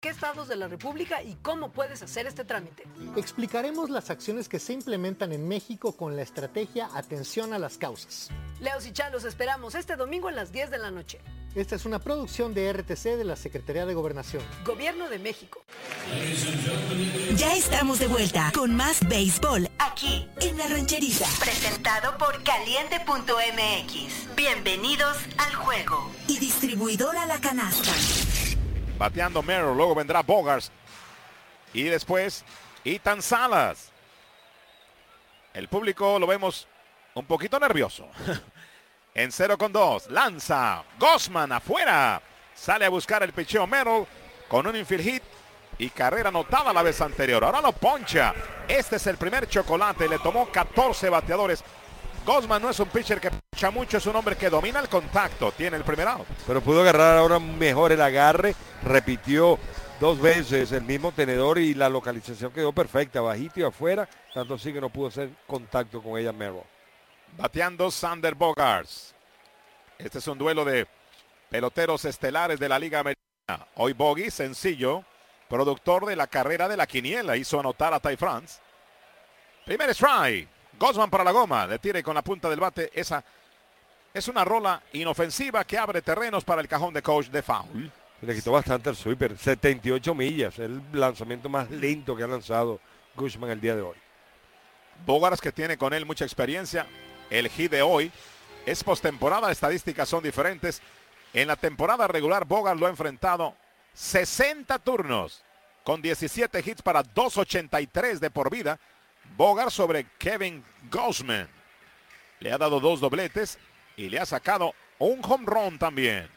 qué estados de la República y cómo puedes hacer este trámite. Explicaremos las acciones que se implementan en México con la estrategia Atención a las Causas. Leos y Chá, los esperamos este domingo a las 10 de la noche. Esta es una producción de RTC de la Secretaría de Gobernación. Gobierno de México. Ya estamos de vuelta con más béisbol aquí en La Rancherita. Presentado por Caliente.mx. Bienvenidos al juego. Y distribuidora La Canasta. Bateando Merrill, luego vendrá Bogaerts. Y después Ethan Salas. El público lo vemos un poquito nervioso. En 0-2, lanza Gausman afuera. Sale a buscar el picheo Merrill con un infield hit y carrera anotada la vez anterior. Ahora lo poncha. Este es el primer chocolate. Le tomó 14 bateadores. Gausman no es un pitcher que poncha mucho, es un hombre que domina el contacto. Tiene el primer out. Pero pudo agarrar ahora mejor el agarre. Repitió 2 veces el mismo tenedor y la localización quedó perfecta. Bajito y afuera. Tanto así que no pudo hacer contacto con ella Merrill. Bateando Xander Bogaerts. Este es un duelo de peloteros estelares de la Liga Americana. Hoy Bogey, sencillo, productor de la carrera de la quiniela, hizo anotar a Ty France. Primer strike. Gausman para la goma. Le tira con la punta del bate. Esa es una rola inofensiva que abre terrenos para el cajón de coach de foul. Le quitó bastante el sweeper. 78 millas. El lanzamiento más lento que ha lanzado Gausman el día de hoy. Bogaerts, que tiene con él mucha experiencia. El hit de hoy es postemporada, estadísticas son diferentes. En la temporada regular, Bogaerts lo ha enfrentado 60 turnos con 17 hits para 2.83 de por vida. Bogaerts sobre Kevin Gausman. Le ha dado 2 dobletes y le ha sacado un home run también.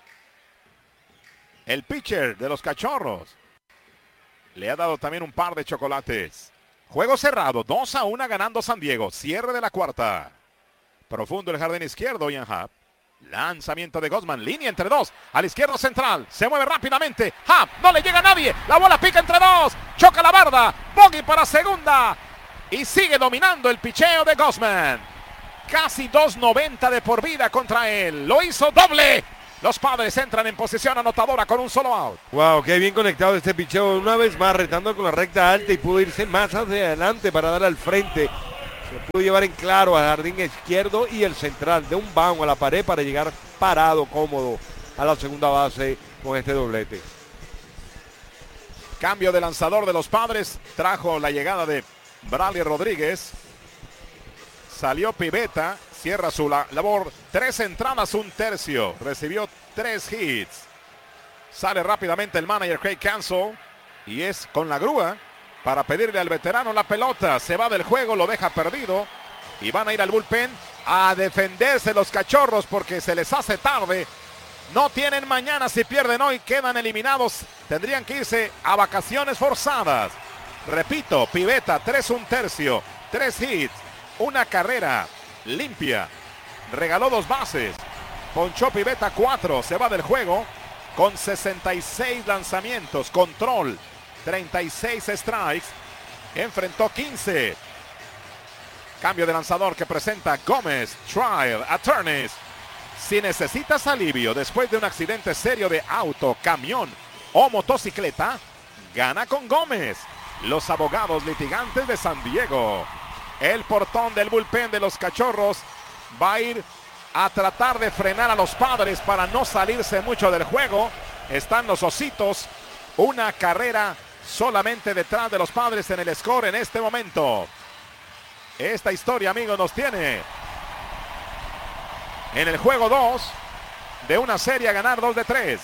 El pitcher de los Cachorros le ha dado también un par de chocolates. Juego cerrado, 2-1 ganando San Diego. Cierre de la cuarta. Profundo el jardín izquierdo, Ian Happ. Lanzamiento de Gausman, línea entre 2. Al izquierdo central, se mueve rápidamente. Happ, no le llega a nadie. La bola pica entre 2. Choca la barda. Bogey para segunda. Y sigue dominando el picheo de Gausman. Casi 2.90 de por vida contra él. Lo hizo doble. Los Padres entran en posición anotadora con un solo out. Wow, qué bien conectado este picheo. Una vez más retando con la recta alta y pudo irse más hacia adelante para dar al frente. Se pudo llevar en claro al jardín izquierdo y el central de un bound a la pared para llegar parado, cómodo a la segunda base con este doblete. Cambio de lanzador de los Padres. Trajo la llegada de Bradley Rodríguez. Salió Pivetta. Cierra su labor. 3 entradas, 1/3. Recibió 3 hits. Sale rápidamente el manager Craig Counsell. Y es con la grúa para pedirle al veterano la pelota. Se va del juego, lo deja perdido. Y van a ir al bullpen a defenderse los Cachorros porque se les hace tarde. No tienen mañana si pierden hoy. Quedan eliminados. Tendrían que irse a vacaciones forzadas. Repito, Pivetta, 3 1/3. 3 hits. Una carrera limpia. Regaló 2 bases. Ponchó Pivetta 4. Se va del juego con 66 lanzamientos. Control. 36 strikes. Enfrentó 15. Cambio de lanzador que presenta Gómez. Trial Attorneys. Si necesitas alivio después de un accidente serio de auto, camión o motocicleta, gana con Gómez. Los abogados litigantes de San Diego. El portón del bullpen de los Cachorros va a ir a tratar de frenar a los Padres para no salirse mucho del juego. Están los Ositos. Una carrera solamente detrás de los Padres en el score en este momento. Esta historia, amigos, nos tiene en el juego 2 de una serie a ganar 2 de 3.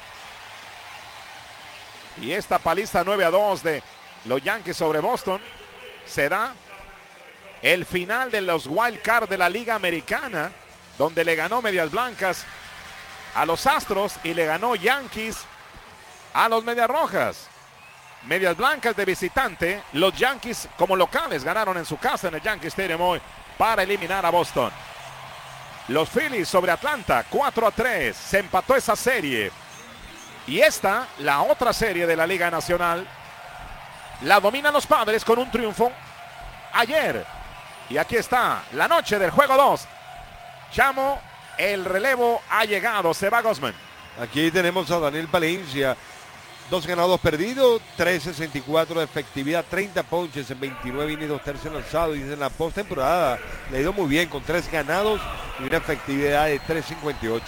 Y esta paliza 9-2 de los Yankees sobre Boston será el final de los wild card de la Liga Americana, donde le ganó Medias Blancas a los Astros y le ganó Yankees a los Medias Rojas. Medias Blancas de visitante, los Yankees como locales ganaron en su casa en el Yankee Stadium hoy para eliminar a Boston. Los Phillies sobre Atlanta 4-3, se empató esa serie. Y esta, la otra serie de la Liga Nacional, la dominan los Padres con un triunfo ayer. Y aquí está la noche del juego 2. Chamo, el relevo ha llegado, se va Gausman. Aquí tenemos a Daniel Valencia 2 ganados, 2 perdidos, 3.64 de efectividad, 30 ponches en 29 innings, 2 tercios lanzados. Y en la postemporada le ha ido muy bien con 3 ganados y una efectividad de 3.58.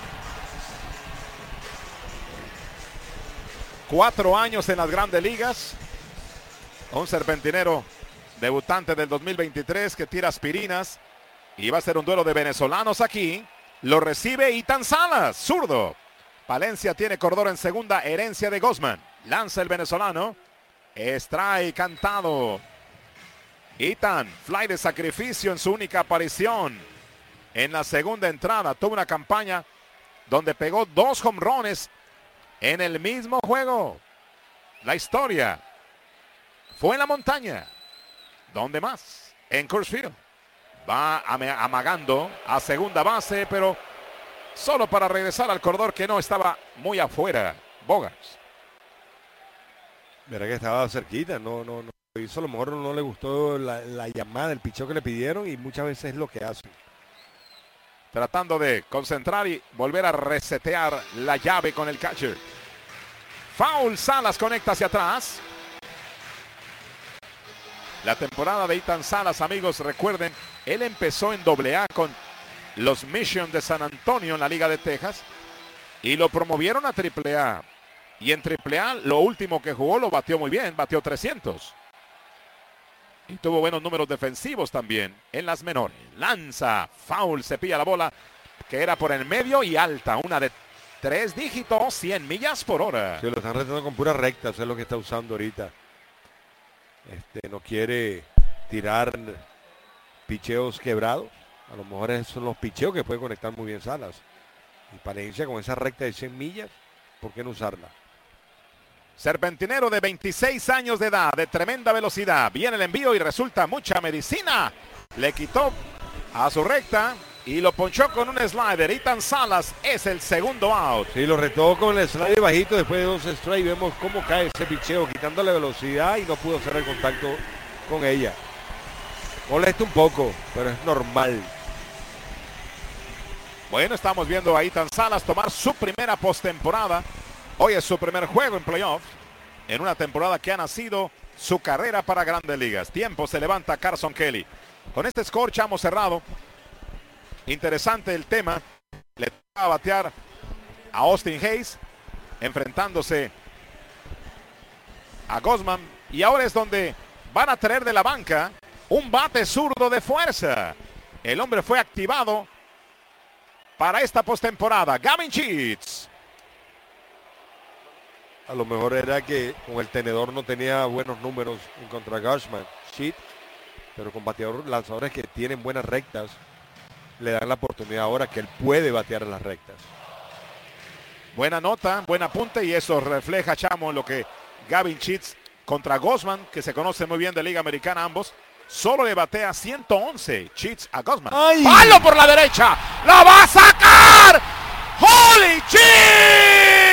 4 años en las grandes ligas. Un serpentinero debutante del 2023 que tira aspirinas. Y va a ser un duelo de venezolanos aquí. Lo recibe Ethan Salas, zurdo. Palencia tiene corredor en segunda, herencia de Gausman. Lanza el venezolano. Strike cantado. Ethan, fly de sacrificio en su única aparición. En la segunda entrada tuvo una campaña donde pegó 2 home runs en el mismo juego. La historia fue en la montaña. ¿Dónde más? En Coors Field. Va amagando a segunda base, pero solo para regresar al corredor que no estaba muy afuera. Bogaerts. Verá que estaba cerquita, no hizo, a lo mejor no le gustó la llamada, el picheo que le pidieron, y muchas veces es lo que hacen. Tratando de concentrar y volver a resetear la llave con el catcher. Foul, Salas conecta hacia atrás. La temporada de Ethan Salas, amigos, recuerden, él empezó en AA con los Mission de San Antonio en la Liga de Texas y lo promovieron a AAA. Y en AAA lo último que jugó lo batió muy bien, batió 300. Y tuvo buenos números defensivos también en las menores. Lanza, foul, se pilla la bola que era por el medio y alta, una de 3 dígitos, 100 millas por hora. Sí, lo están retando con puras rectas, es lo que está usando ahorita. No quiere tirar picheos quebrados. A lo mejor esos son los picheos que puede conectar muy bien Salas. Y Palencia con esa recta de 100 millas, ¿por qué no usarla? Serpentinero de 26 años de edad, de tremenda velocidad. Viene el envío y resulta mucha medicina. Le quitó a su recta y lo ponchó con un slider. Ethan Salas es el segundo out. Sí, lo retó con el slider bajito después de 2 strikes. Vemos cómo cae ese picheo, quitándole velocidad y no pudo hacer el contacto con ella. Molesta un poco, pero es normal. Bueno, estamos viendo a Ethan Salas tomar su primera postemporada. Hoy es su primer juego en playoff, en una temporada que ha nacido su carrera para Grandes Ligas. Tiempo, se levanta Carson Kelly. Con este score, chamo cerrado. Interesante el tema. Le toca batear a Austin Hayes, enfrentándose a Gausman. Y ahora es donde van a traer de la banca un bate zurdo de fuerza. El hombre fue activado para esta postemporada. Gavin Sheets. A lo mejor era que con el tenedor no tenía buenos números en contra de Gausman, Sheet, pero con lanzadores que tienen buenas rectas, le dan la oportunidad ahora que él puede batear en las rectas. Buena nota, buen apunte, y eso refleja, chamo, lo que Gavin Sheets contra Gausman, que se conoce muy bien de Liga Americana ambos, solo le batea 111 Sheets a Gausman. ¡Ay! ¡Palo por la derecha! ¡La va a sacar! ¡Holy Sheets!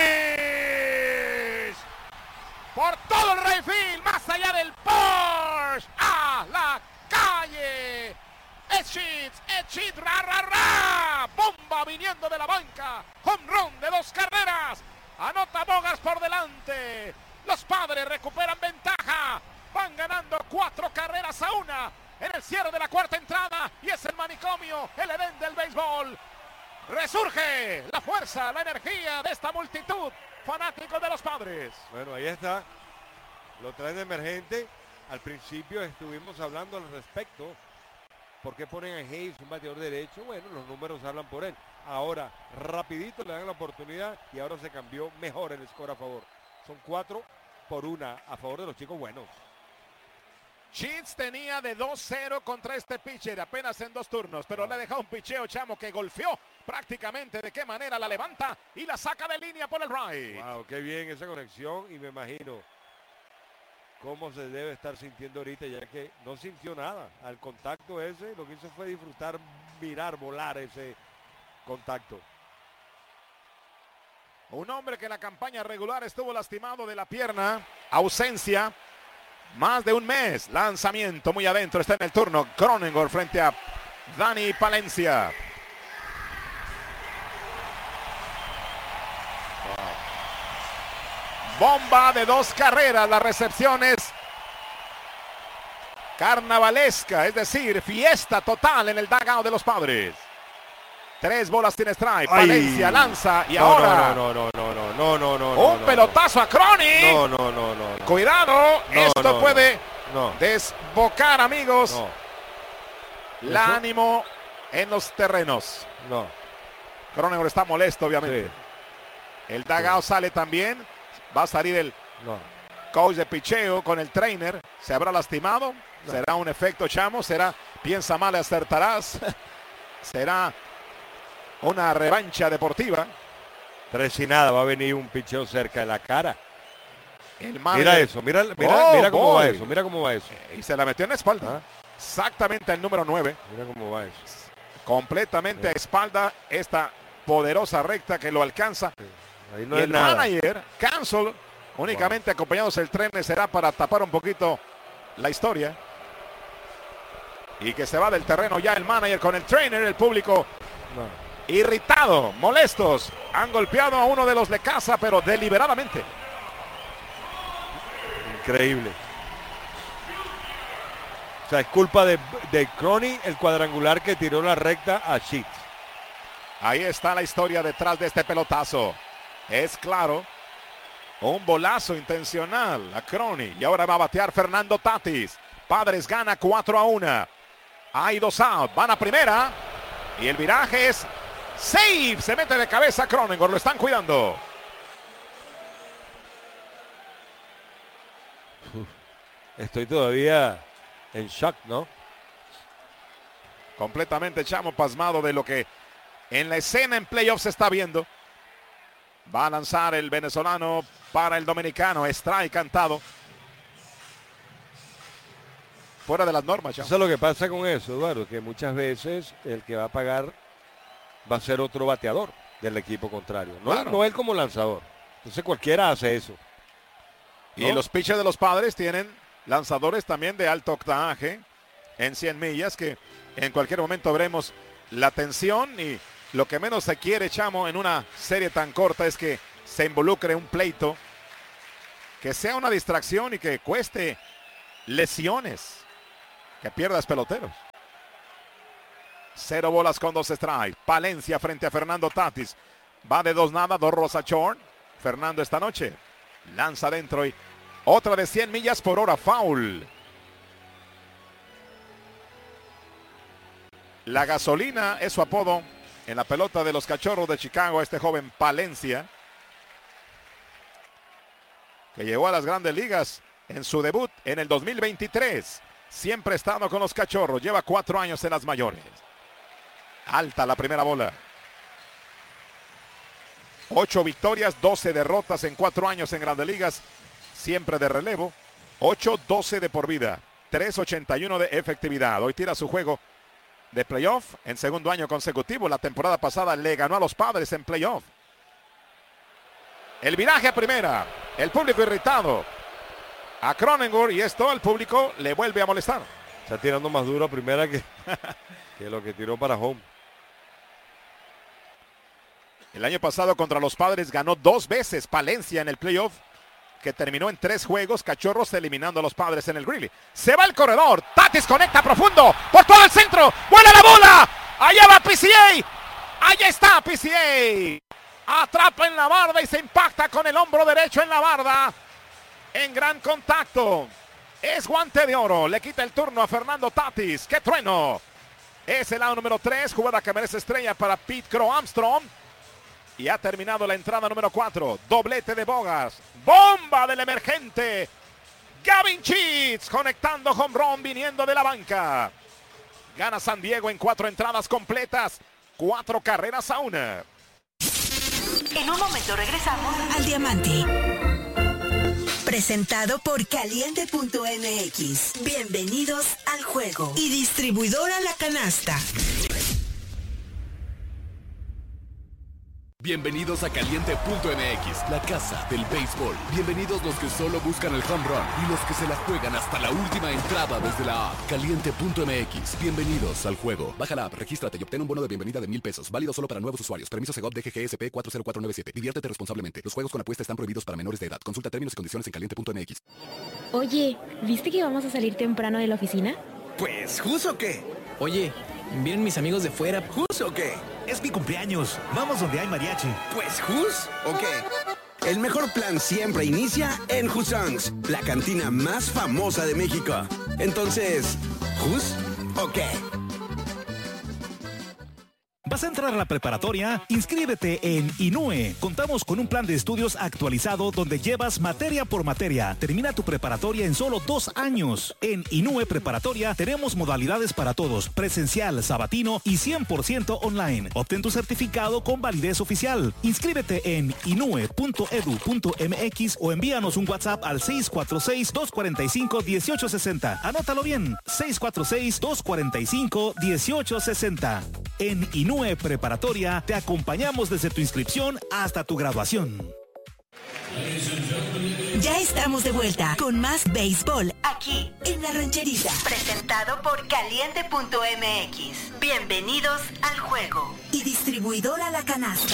Por todo el right field, más allá del Porsche, a la calle. Es Sheets, ra, ra, ra. Bomba viniendo de la banca. Home run de 2 carreras. Anota Bogaerts por delante. Los Padres recuperan ventaja. Van ganando 4 carreras a 1 en el cierre de la cuarta entrada. Y es el manicomio, el Edén del béisbol. Resurge la fuerza, la energía de esta multitud. Fanáticos de los Padres. Bueno, ahí está. Lo traen de emergente. Al principio estuvimos hablando al respecto. ¿Por qué ponen a Hayes un bateador derecho? Bueno, los números hablan por él. Ahora, rapidito le dan la oportunidad y ahora se cambió mejor el score a favor. Son 4-1 a favor de los chicos buenos. Sheets tenía de 2-0 contra este pitcher apenas en 2 turnos, pero le ha dejado un picheo, chamo, que golpeó prácticamente. De qué manera la levanta y la saca de línea por el right. Wow, qué bien esa conexión, y me imagino cómo se debe estar sintiendo ahorita, ya que no sintió nada. Al contacto ese, lo que hizo fue disfrutar, mirar, volar ese contacto. Un hombre que en la campaña regular estuvo lastimado de la pierna, ausencia más de un mes. Lanzamiento muy adentro, está en el turno Cronenworth frente a Dani Palencia. Bomba de 2 carreras, la recepción es carnavalesca, es decir, fiesta total en el dugout de los Padres. 3 bolas sin strike, Palencia lanza y ahora un pelotazo a Crony. No. Cuidado, esto puede desbocar, amigos. El ánimo en los terrenos. Cronenworth está molesto, obviamente. Sí. El dugout sale también. Va a salir el coach de picheo con el trainer. ¿Se habrá lastimado? ¿Será un efecto Chamo? ¿Será piensa mal y acertarás? ¿Será una revancha deportiva? 3 y nada, va a venir un picheo cerca de la cara. Mira eso, mira cómo va eso, mira cómo va eso. Y se la metió en la espalda. Exactamente el número 9. Mira cómo va eso. Completamente a espalda esta poderosa recta que lo alcanza. Sí. Ahí no y es el nada. manager, Cancel, únicamente acompañados el tren, será para tapar un poquito la historia. Y que se va del terreno ya el manager con el trainer, el público irritado, molestos. Han golpeado a uno de los de casa, pero deliberadamente. Increíble. O sea, es culpa de Crony el cuadrangular que tiró la recta a Sheets. Ahí está la historia detrás de este pelotazo. Es claro, un bolazo intencional a Crony. Y ahora va a batear Fernando Tatis. Padres gana 4-1. Hay 2 out, van a primera. Y el viraje es save. Se mete de cabeza Cronenworth, lo están cuidando. Estoy todavía en shock, ¿no? Completamente Chamo pasmado de lo que en la escena en playoffs se está viendo. Va a lanzar el venezolano para el dominicano. Strike cantado. Fuera de las normas, Chamo. Eso es lo que pasa con eso, Eduardo, que muchas veces el que va a pagar va a ser otro bateador del equipo contrario. No él como lanzador. Entonces cualquiera hace eso. Y los pitchers de los Padres tienen lanzadores también de alto octanaje en 100 millas que en cualquier momento veremos la tensión y lo que menos se quiere, Chamo, en una serie tan corta es que se involucre un pleito, que sea una distracción y que cueste lesiones, que pierdas peloteros. 0 bolas con 2 strikes. Palencia frente a Fernando Tatis. Va de 2-0, 2 Rosachorn. Fernando esta noche lanza adentro y otra de 100 millas por hora, foul. La gasolina es su apodo en la pelota de los Cachorros de Chicago, este joven Palencia, que llegó a las grandes ligas en su debut en el 2023. Siempre ha estado con los Cachorros, lleva 4 años en las mayores. Alta la primera bola. 8 victorias, 12 derrotas en 4 años en grandes ligas, siempre de relevo. 8-12 de por vida, 3.81 de efectividad. Hoy tira su juego de playoff en segundo año consecutivo. La temporada pasada le ganó a los Padres en playoff. El viraje a primera, el público irritado a Cronenworth y esto al público le vuelve a molestar. Está tirando más duro a primera que lo que tiró para home. El año pasado contra los Padres ganó 2 veces Palencia en el playoff, que terminó en 3 juegos. Cachorros eliminando a los Padres en el Greeley. Se va el corredor. Tatis conecta profundo por todo el centro. ¡Vuela la bola! Allá va PCA. Allá está PCA. Atrapa en la barda y se impacta con el hombro derecho en la barda. En gran contacto. Es guante de oro. Le quita el turno a Fernando Tatis. ¡Qué trueno! Es el out número 3. Jugada que merece estrella para Pete Crow Armstrong. Y ha terminado la entrada número 4. Doblete de Bogas. Bomba del emergente. Gavin Sheets conectando home run viniendo de la banca. Gana San Diego en 4 entradas completas. 4 carreras a 1. En un momento regresamos al Diamante. Presentado por Caliente.mx. Bienvenidos al juego. Y distribuidora La Canasta. Bienvenidos a Caliente.mx, la casa del béisbol. Bienvenidos los que solo buscan el home run y los que se la juegan hasta la última entrada desde la app. Caliente.mx, bienvenidos al juego. Baja la app, regístrate y obtén un bono de bienvenida de $1,000. Válido solo para nuevos usuarios. Permiso Segov DGGSP 40497. Diviértete responsablemente. Los juegos con apuesta están prohibidos para menores de edad. Consulta términos y condiciones en Caliente.mx. Oye, ¿viste que vamos a salir temprano de la oficina? Pues, ¿jus o qué? Oye, ¿vienen mis amigos de fuera? ¿Jus o qué? Es mi cumpleaños. Vamos donde hay mariachi. Pues, ¿jus o qué? El mejor plan siempre inicia en Husson's, la cantina más famosa de México. Entonces, ¿jus o qué? ¿Vas a entrar a la preparatoria? Inscríbete en INUE. Contamos con un plan de estudios actualizado donde llevas materia por materia. Termina tu preparatoria en solo 2 años. En INUE Preparatoria tenemos modalidades para todos, presencial, sabatino y 100% online. Obtén tu certificado con validez oficial. Inscríbete en inue.edu.mx o envíanos un WhatsApp al 646-245-1860. Anótalo bien, 646-245-1860. En INUE Preparatoria te acompañamos desde tu inscripción hasta tu graduación. Ya estamos de vuelta con más béisbol aquí en La Rancherita. Presentado por Caliente.mx. Bienvenidos al juego. Y distribuidora La Canasta.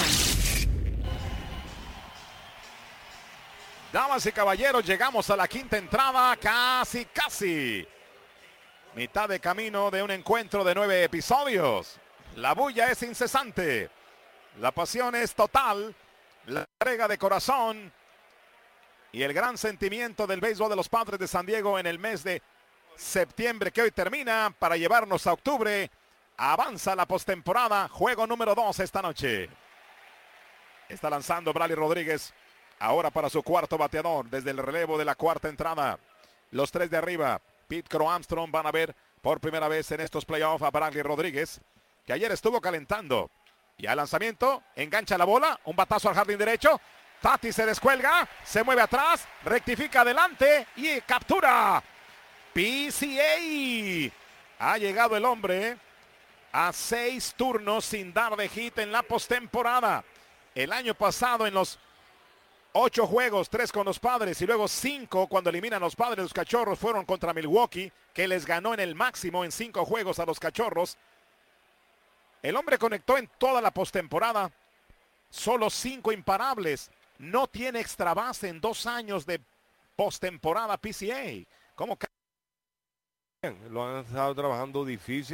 Damas y caballeros, llegamos a la quinta entrada, casi. Mitad de camino de un encuentro de 9 episodios. La bulla es incesante, la pasión es total, la entrega de corazón y el gran sentimiento del béisbol de los Padres de San Diego en el mes de septiembre que hoy termina para llevarnos a octubre. Avanza la postemporada, juego número 2 esta noche. Está lanzando Bradley Rodríguez, ahora para su cuarto bateador desde el relevo de la cuarta entrada. Los 3 de arriba, Pete Crow Armstrong, van a ver por primera vez en estos playoffs a Bradley Rodríguez, que ayer estuvo calentando. Y al lanzamiento, engancha la bola, un batazo al jardín derecho. Tati se descuelga, se mueve atrás, rectifica adelante y captura. PCA. Ha llegado el hombre a 6 turnos sin dar de hit en la postemporada. El año pasado en los 8 juegos, 3 con los Padres y luego 5 cuando eliminan a los Padres. Los Cachorros fueron contra Milwaukee, que les ganó en el máximo en 5 juegos a los Cachorros. El hombre conectó en toda la postemporada, solo 5 imparables. No tiene extra base en 2 años de postemporada PCA. ¿Cómo? Lo han estado trabajando difícil.